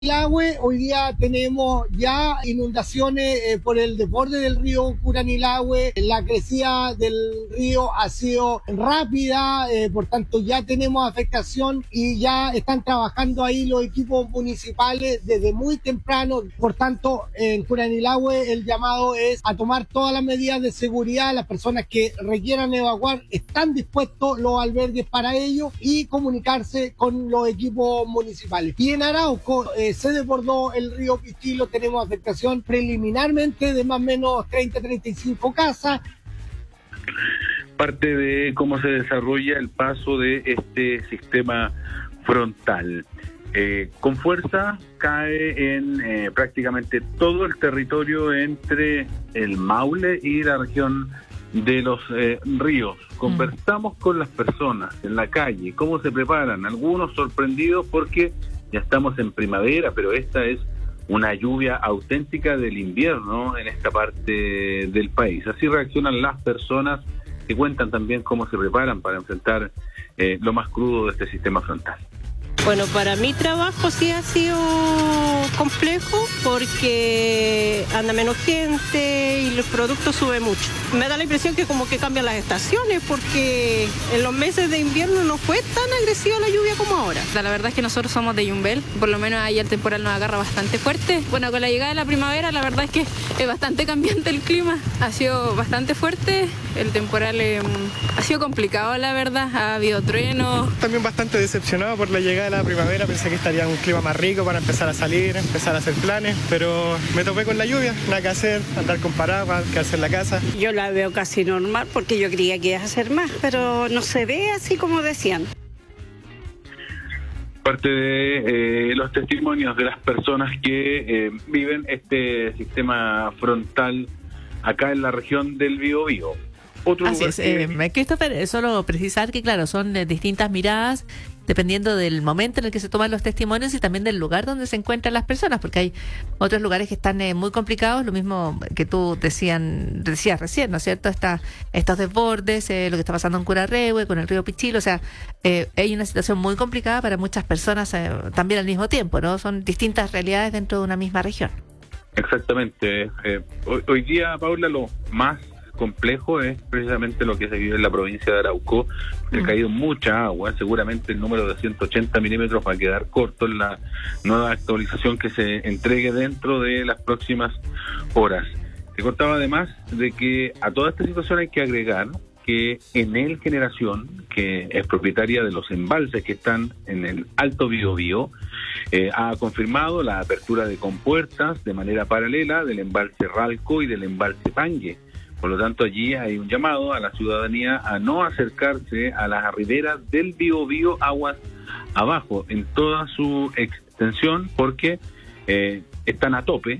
Curanilahue, hoy día tenemos ya inundaciones por el desborde del río Curanilahue. La crecida del río ha sido rápida, por tanto ya tenemos afectación y ya están trabajando ahí los equipos municipales desde muy temprano. Por tanto, en Curanilahue el llamado es a tomar todas las medidas de seguridad. Las personas que requieran evacuar están dispuestos los albergues para ello y comunicarse con los equipos municipales. Y en Arauco, se desbordó el río Pichilo, tenemos afectación preliminarmente de más o menos 30-35 casas. Parte de cómo se desarrolla el paso de este sistema frontal. Con fuerza cae en prácticamente todo el territorio entre el Maule y la región de los ríos. Conversamos con las personas en la calle, cómo se preparan, algunos sorprendidos porque ya estamos en primavera, pero esta es una lluvia auténtica del invierno en esta parte del país. Así reaccionan las personas que cuentan también cómo se preparan para enfrentar lo más crudo de este sistema frontal. Bueno, para mi trabajo sí ha sido complejo porque anda menos gente y los productos suben mucho. Me da la impresión que como que cambian las estaciones porque en los meses de invierno no fue tan agresiva la lluvia como ahora. La verdad es que nosotros somos de Yumbel, por lo menos ahí el temporal nos agarra bastante fuerte. Bueno, con la llegada de la primavera la verdad es que es bastante cambiante el clima, ha sido bastante fuerte, el temporal ha sido complicado la verdad, ha habido truenos. También bastante decepcionado por la llegada de la primavera, pensé que estaría un clima más rico para empezar a salir, empezar a hacer planes, pero me topé con la lluvia, nada que hacer, andar con paraguas, quedarse en la casa. Yo la veo casi normal porque yo creía que iba a hacer más, pero no se ve así como decían. Parte de los testimonios de las personas que viven este sistema frontal acá en la región del Biobío. Así es, Christopher, solo precisar que claro, son distintas miradas dependiendo del momento en el que se toman los testimonios y también del lugar donde se encuentran las personas, porque hay otros lugares que están muy complicados, lo mismo que tú decías recién, ¿no es cierto? Estos desbordes, lo que está pasando en Curarrehue, con el río Pichilo, o sea, hay una situación muy complicada para muchas personas también al mismo tiempo, ¿no? Son distintas realidades dentro de una misma región. Exactamente. Hoy día, Paula, lo más complejo es precisamente lo que se vive en la provincia de Arauco, que ha caído mucha agua, seguramente el número de 180 milímetros va a quedar corto en la nueva actualización que se entregue dentro de las próximas horas. Se contaba además de que a toda esta situación hay que agregar que Enel Generación, que es propietaria de los embalses que están en el Alto Biobío, ha confirmado la apertura de compuertas de manera paralela del embalse Ralco y del embalse Pangue. Por lo tanto, allí hay un llamado a la ciudadanía a no acercarse a las riberas del Biobío aguas abajo en toda su extensión porque están a tope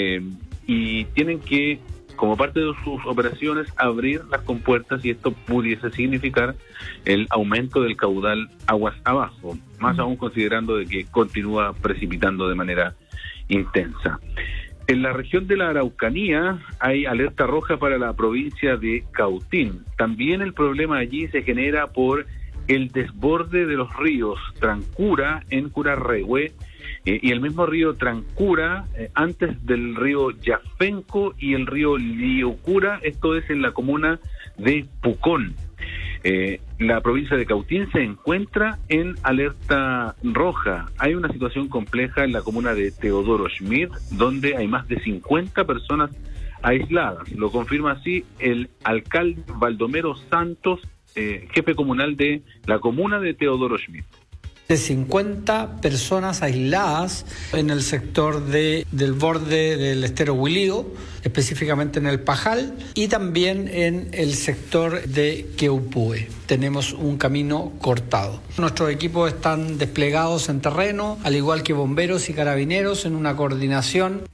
y tienen que, como parte de sus operaciones, abrir las compuertas y esto pudiese significar el aumento del caudal aguas abajo, más aún considerando de que continúa precipitando de manera intensa. En la región de la Araucanía hay alerta roja para la provincia de Cautín. También el problema allí se genera por el desborde de los ríos Trancura en Curarrehue y el mismo río Trancura antes del río Yafenco y el río Liucura, esto es en la comuna de Pucón. La provincia de Cautín se encuentra en alerta roja. Hay una situación compleja en la comuna de Teodoro Schmidt, donde hay más de 50 personas aisladas. Lo confirma así el alcalde Baldomero Santos, jefe comunal de la comuna de Teodoro Schmidt. De 50 personas aisladas en el sector del borde del estero Huilío, específicamente en el Pajal, y también en el sector de Queupue. Tenemos un camino cortado. Nuestros equipos están desplegados en terreno, al igual que bomberos y carabineros, en una coordinación.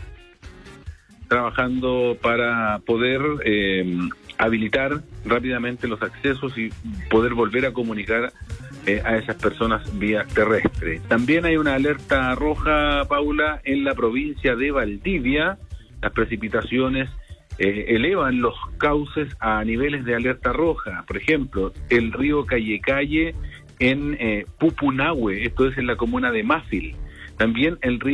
Trabajando para poder habilitar rápidamente los accesos y poder volver a comunicar a esas personas vía terrestre. También hay una alerta roja, Paula, en la provincia de Valdivia. Las precipitaciones elevan los cauces a niveles de alerta roja. Por ejemplo, el río Calle en Pupunahue, esto es en la comuna de Máfil. También el río